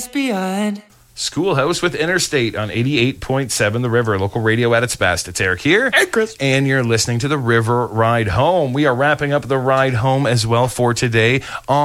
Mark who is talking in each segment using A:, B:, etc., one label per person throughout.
A: lies beyond.
B: Schoolhouse with Interstate on 88.7 The River, local radio at its best. It's Eric here.
C: Hey, Chris.
B: And you're listening to The River Ride Home. We are wrapping up the ride home as well for today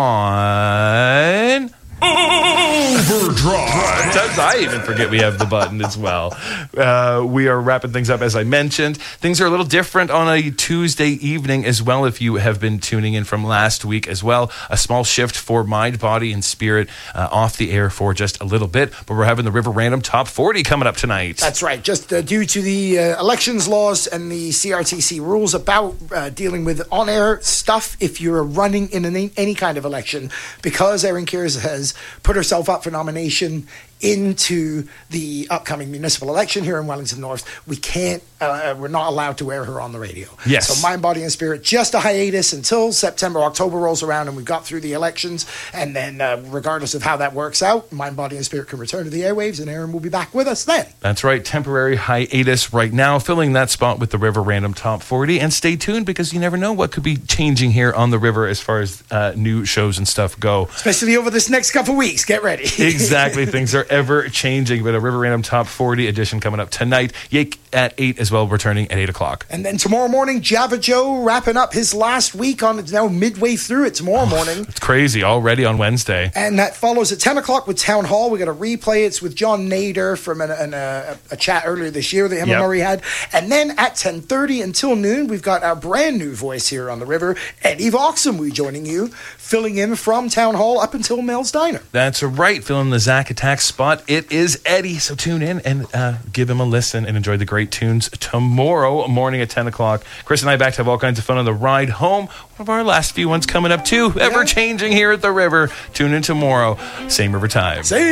B: on Overdrive. Sometimes I even forget we have the button as well. We are wrapping things up, as I mentioned. Things are a little different on a Tuesday evening as well, if you have been tuning in from last week as well. A small shift for Mind, Body, and Spirit off the air for just a little bit. But we're having the River Random Top 40 coming up tonight.
C: That's right. Just due to the elections laws and the CRTC rules about dealing with on-air stuff if you're running in any kind of election, because Erin Kears has put herself up for nomination into the upcoming municipal election here in Wellington North, we're not allowed to air her on the radio.
B: Yes.
C: So Mind, Body, and Spirit, just a hiatus until September, October rolls around and we've got through the elections. And then regardless of how that works out, Mind, Body, and Spirit can return to the airwaves and Erin will be back with us then.
B: That's right. Temporary hiatus right now, filling that spot with the River Random Top 40. And stay tuned, because you never know what could be changing here on the river as far as new shows and stuff go.
C: Especially over this next couple of weeks. Get ready.
B: Exactly. Things are ever changing, but a River Random Top 40 edition coming up tonight. Yake at 8 as well, returning at 8 o'clock.
C: And then tomorrow morning, Java Joe wrapping up his last week on it, now midway through it tomorrow morning.
B: It's crazy, already on Wednesday.
C: And that follows at 10 o'clock with Town Hall. We got a replay. It's with John Nader from a chat earlier this year that him and Murray had. And then at 10:30 until noon, we've got our brand new voice here on the river, Eddie Voxham, joining you, filling in from Town Hall up until Mel's Diner.
B: That's right, filling the Zach Attack spot. It is Eddie, so tune in and give him a listen and enjoy the great tunes tomorrow morning at 10 o'clock. Chris and I back to have all kinds of fun on the ride home. One of our last few ones coming up too, ever changing here at the river. Tune in tomorrow, same river time.